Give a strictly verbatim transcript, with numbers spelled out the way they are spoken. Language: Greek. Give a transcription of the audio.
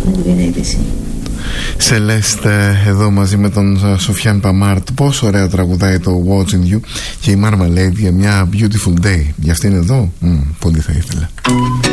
με την πινέδηση. Σελέστε εδώ μαζί με τον Σοφιάν Παμάρτ. Πόσο ωραία τραγουδάει το Watching You και η Marmalade για μια Beautiful Day. Για αυτήν εδώ, mm, πολύ θα ήθελα.